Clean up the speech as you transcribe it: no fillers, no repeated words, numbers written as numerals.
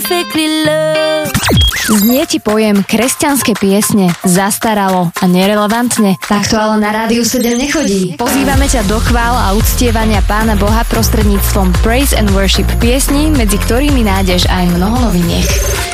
perfectly loved. Znie ti pojem kresťanské piesne zastaralo a nerelevantne? Tak to ale na Rádiu 7 nechodí. Pozývame ťa do chvál a uctievania Pána Boha prostredníctvom Praise and Worship piesní, medzi ktorými nájdeš aj mnoho noviniek.